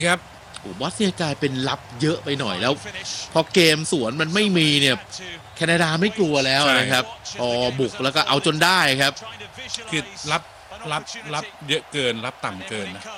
ครับบอสเนียกลายเป็นรับเยอะไปหน่อยแล้วพอเกมสวนมันไม่มีเนี่ยแคนาดาไม่กลัวแล้วนะครับพอบุกแล้วก็เอาจนได้ครับคือรับเยอะเกินรับต่ำเกินนะ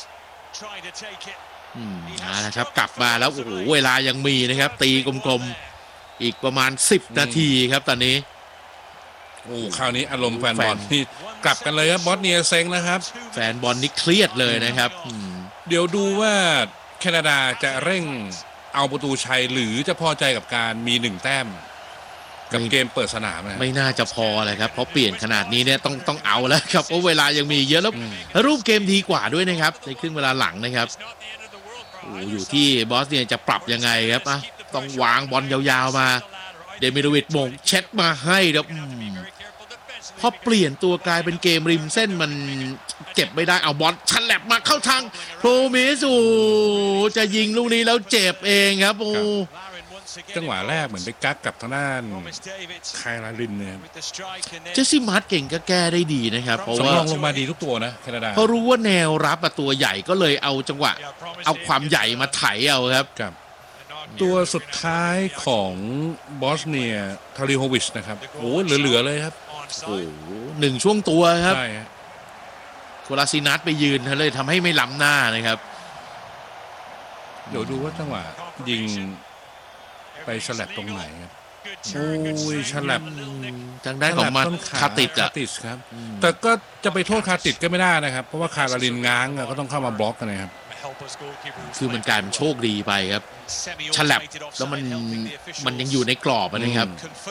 นะครับกลับมาแล้วโอ้โหเวลายังมีนะครับตีกลมๆอีกประมาณ10 นาทีครับตอนนี้โอ้คราวนี้อารมณ์แฟนบอลนี่กลับกันเลยครับบอสเนียเซ็งนะครับแฟนบอลนี่เครียดเลยนะครับเดี๋ยวดูว่าแคนาดาจะเร่งเอาประตูชัยหรือจะพอใจกับการมี1 แต้มกับเกมเปิดสนามนะไม่น่าจะพอเลยครับเพราะเปลี่ยนขนาดนี้เนี่ยต้องเอาแล้วครับเพราะเวลายังมีเยอะแล้วรูปเกมดีกว่าด้วยนะครับในครึ่งเวลาหลังนะครับอยู่ที่บอสเนียจะปรับยังไงครับต้องวางบอลยาวๆมาเดมิโดวิดมงเช็ดมาให้ครับพอเปลี่ยนตัวกลายเป็นเกมริมเส้นมันเจ็บไม่ได้เอาบอลชันแลบมาเข้าทางโพรเมสูจะยิงลูกนี้แล้วเจ็บเองครับจังหวะแรกเหมือนไปกักกับทางด้านไคลารินเนี่ยเจสซี่มาร์ตเก่งก็แก้ได้ดีนะครับเพราะว่าสำรองลงมาดีทุกตัวนะแคนาดาเพราะรู้ว่าแนวรับตัวใหญ่ก็เลยเอาจังหวะเอาความใหญ่มาไถเอาครับตัวสุดท้ายของบอสเนียทาริโฮวิชนะครับโอ้เหลือเลยครับโอ้1 ช่วงตัวครับโคลาซินัสไปยืนเลยทำให้ไม่ล้ำหน้านะครับเดี๋ยวดูว่าจังหวะยิงไปฉลับตรงไหนครับโอ้ยฉลับทางด้านของมาคาติดครับแต่ก็จะไปโทษคาติดก็ไม่ได้นะครับเพราะว่าคาราลินง้างก็ต้องเข้ามาบล็อกกันนะครับคือมันกลายเป็นโชคดีไปครับฉลับแล้วมันยังอยู่ในกรอบนะครับ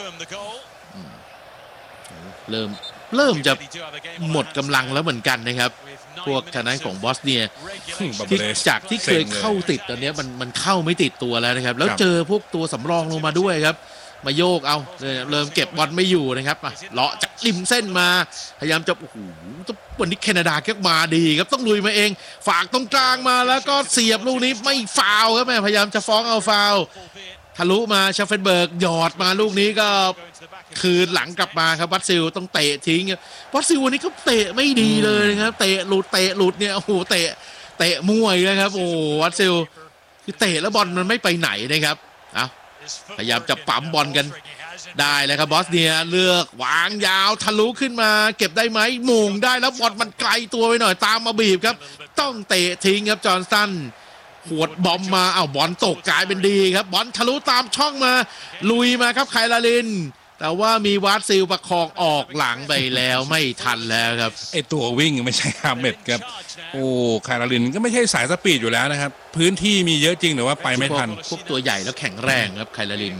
เริ่มจะหมดกำลังแล้วเหมือนกันนะครับพวกทางด้านของบอสเนียจากที่เคยเข้าติดตอนนี้มันเข้าไม่ติดตัวแล้วนะครับแล้วเจอพวกตัวสำรองลงมาด้วยครับมาโยกเอาเริ่มเก็บบอลไม่อยู่นะครับเลาะจากริมเส้นมาพยายามจะโอ้โหวันนี้แคนาดาแค่มาดีครับต้องลุยมาเองฝากตรงกลางมาแล้วก็เสียบลูกนี้ไม่ฟาวครับแม่พยายามจะฟ้องเอาฟาวทะลุมาชาเฟนเบิร์กหยอดมาลูกนี้ก็คืนหลังกลับมาครับวัตซิลต้องเตะทิ้งวัตซิลวันนี้ก็เตะไม่ดีเลยนะครับเตะหลุดเนี่ยโอ้โหเตะมั่วเลยครับโอ้วัตซิลคือเตะแล้วบอลมันไม่ไปไหนนะครับพยายามจะปั๊มบอลกันได้เลยครับบอสเนียเลือกวางยาวทะลุขึ้นมาเก็บได้ไหมมงได้แล้วบอลมันไกลตัวไปหน่อยตามมาบีบครับต้องเตะทิ้งครับจอห์นสันขวดบอมมาบอลตกกลายเป็นดีครับบอลทะลุตามช่องมาลุยมาครับไคลารินแต่ว่ามีวาดซิลประคองออกหลังไปแล้วไม่ทันแล้วครับไอตัววิ่งไม่ใช่ฮาเมดครับโอ้ไคลารินก็ไม่ใช่สายสปีดอยู่แล้วนะครับพื้นที่มีเยอะจริงแต่ว่าไปไม่ทันพวกตัวใหญ่แล้วแข็งแรงครับไคลาริน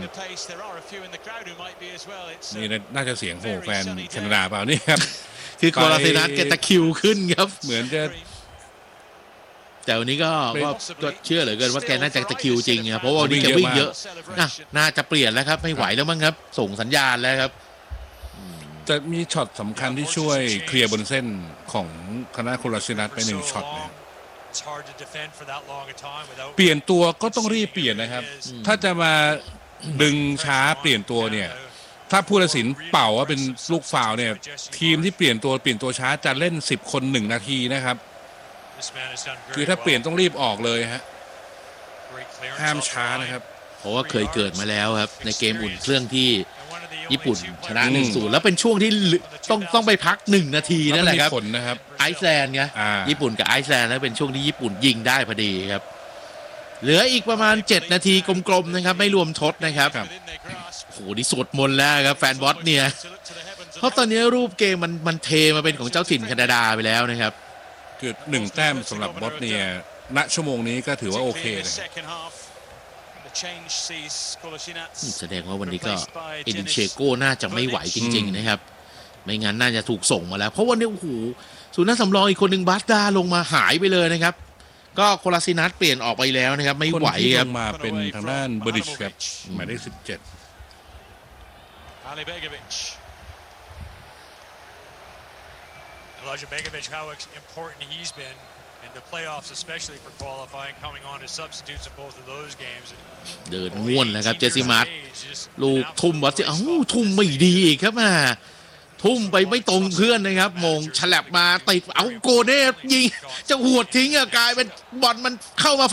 นี่น่าจะเสียงโหแฟนแคนาดาเปล่านี่ครับคือโคลาซินัสเกตะคิวขึ้นครับเหมือนจะแต่วันนี้ก็เชื่อเหลือเกินว่าแกน่าจะตะคิวจริงครับเพราะว่าวันนี้แกวิ่งเยอะน่าจะเปลี่ยนแล้วครับไม่ไหวแล้วมั้งครับส่งสัญญาณแล้วครับจะมีช็อตสำคัญที่ช่วยเคลียร์บนเส้นของคณะโคลาซินัสไป1 ช็อตนะเปลี่ยนตัวก็ต้องรีบเปลี่ยนนะครับถ้าจะมาดึงช้าเปลี่ยนตัวเนี่ยถ้าผู้ตัดสินเป่าว่าเป็นลูกฟาวล์เนี่ยทีมที่เปลี่ยนตัวช้าจะเล่น10 คน1 นาทีนะครับคือถ้าเปลี่ยนต้องรีบออกเลยฮะห้ามช้านะครับเพราะว่าเคยเกิดมาแล้วครับในเกมอุ่นเครื่องที่ญี่ปุ่นชนะ 1-0 แล้วเป็นช่วงที่ต้องไปพัก1 นาทีนั่นแหละครับไอซ์แลนด์ไงญี่ปุ่นกับไอซ์แลนด์แล้วเป็นช่วงที่ญี่ปุ่นยิงได้พอดีครับเหลืออีกประมาณ7 นาทีกลมๆนะครับไม่รวมทดนะครับโอ้โหนี่สวดมนต์แล้วครับแฟนบอสเนี่ยเพราะตอนนี้รูปเกมมันเทมาเป็นของเจ้าถิ่นแคนาดาไปแล้วนะครับคือ1 แต้มสำหรับบอสเนียณชั่วโมงนี้ก็ถือว่าโอเคเลยแสดงว่าวันนี้ก็เอดินเชโก้น่าจะไม่ไหวจริงๆนะครับไม่งั้นน่าจะถูกส่งมาแล้วเพราะวันนี้โอ้โหศูนย์นักสำรองอีกคนหนึ่งบาสดาลงมาหายไปเลยนะครับก็โคลาซินัสเปลี่ยนออกไปแล้วนะครับไม่ไหวครับมาเป็นทางด้านเบอร์ดิชครับหมายเลข17 Elijah Begovic, how important he's been in the playoffs, especially for qualifying, coming on as substitutes in both of those games. เดินง่วนนะครับเจสซี่มาร์ตลูกทุ่มวัดที่ทุ่มไม่ดีอีกครับทุ่มไปไม่ตรงเพื่อนนะครับมงฉลับมาติดเอาโกเน่ยิงจะหวดทิ้งกลายเป็นบอลมันเข้ามา